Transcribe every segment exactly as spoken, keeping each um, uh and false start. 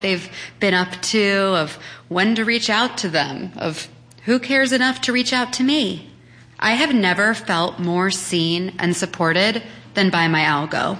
they've been up to, of when to reach out to them, of who cares enough to reach out to me. I have never felt more seen and supported than by my algo.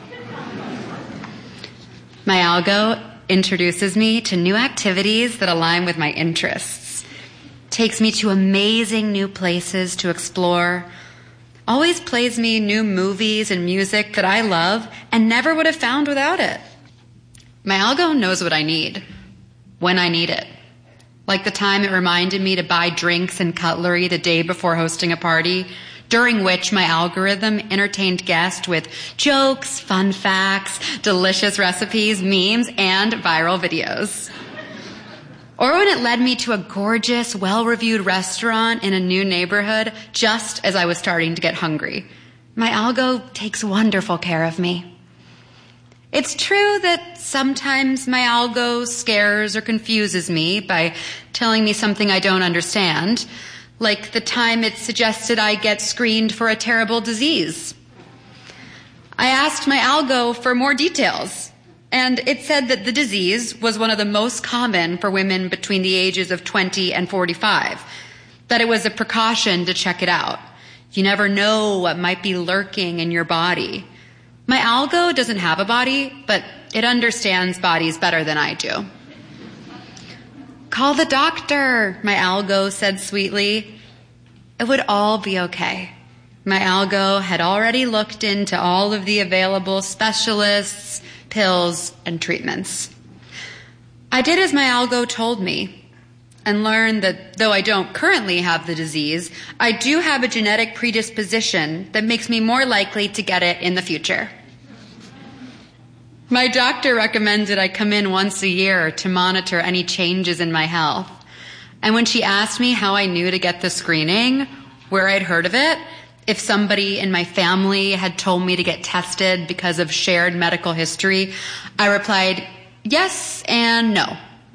My algo introduces me to new activities that align with my interests, takes me to amazing new places to explore, always plays me new movies and music that I love and never would have found without it. My algo knows what I need, when I need it. Like the time it reminded me to buy drinks and cutlery the day before hosting a party, during which my algorithm entertained guests with jokes, fun facts, delicious recipes, memes, and viral videos. Or when it led me to a gorgeous, well-reviewed restaurant in a new neighborhood just as I was starting to get hungry. My algo takes wonderful care of me. It's true that sometimes my algo scares or confuses me by telling me something I don't understand, like the time it suggested I get screened for a terrible disease. I asked my algo for more details, and it said that the disease was one of the most common for women between the ages of twenty and forty-five, that it was a precaution to check it out. You never know what might be lurking in your body. My algo doesn't have a body, but it understands bodies better than I do. Call the doctor, my algo said sweetly. It would all be okay. My algo had already looked into all of the available specialists, pills, and treatments. I did as my algo told me and learned that though I don't currently have the disease, I do have a genetic predisposition that makes me more likely to get it in the future. My doctor recommended I come in once a year to monitor any changes in my health. And when she asked me how I knew to get the screening, where I'd heard of it, if somebody in my family had told me to get tested because of shared medical history, I replied, yes and no.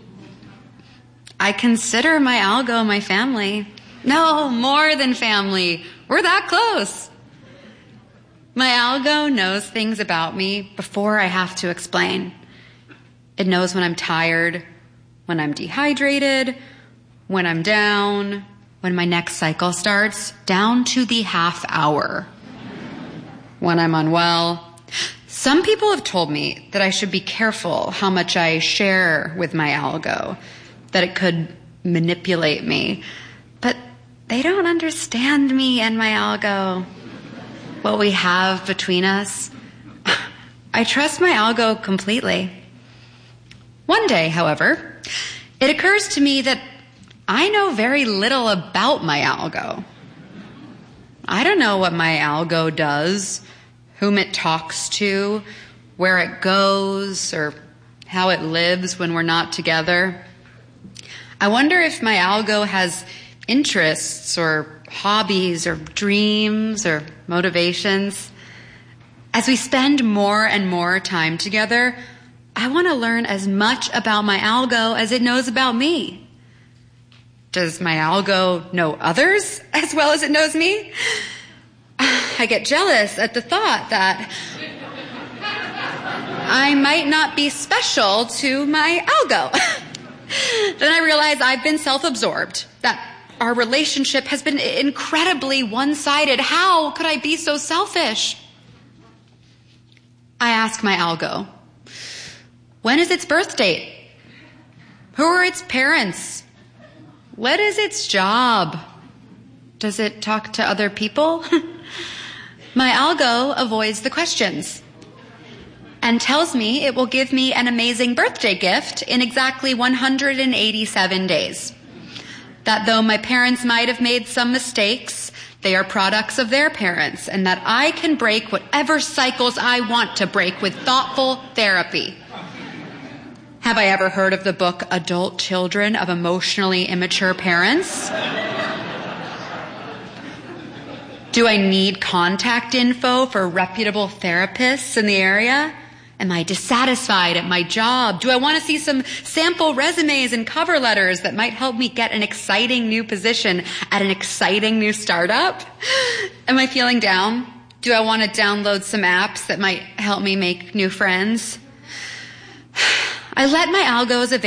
I consider my algo my family. No, more than family. We're that close. My algo knows things about me before I have to explain. It knows when I'm tired, when I'm dehydrated, when I'm down, when my next cycle starts, down to the half hour, when I'm unwell. Some people have told me that I should be careful how much I share with my algo, that it could manipulate me. But they don't understand me and my algo. What we have between us. I trust my algo completely. One day, however, it occurs to me that I know very little about my algo. I don't know what my algo does, whom it talks to, where it goes, or how it lives when we're not together. I wonder if my algo has interests or hobbies or dreams or motivations. As we spend more and more time together, I want to learn as much about my algo as it knows about me. Does my algo know others as well as it knows me? I get jealous at the thought that I might not be special to my algo. Then I realize I've been self-absorbed, that our relationship has been incredibly one-sided. How could I be so selfish? I ask my algo, when is its birth date? Who are its parents? What is its job? Does it talk to other people? My algo avoids the questions and tells me it will give me an amazing birthday gift in exactly one hundred eighty-seven days. That though my parents might have made some mistakes, they are products of their parents, and that I can break whatever cycles I want to break with thoughtful therapy. Have I ever heard of the book Adult Children of Emotionally Immature Parents? Do I need contact info for reputable therapists in the area? Am I dissatisfied at my job? Do I want to see some sample resumes and cover letters that might help me get an exciting new position at an exciting new startup? Am I feeling down? Do I want to download some apps that might help me make new friends? I let my algos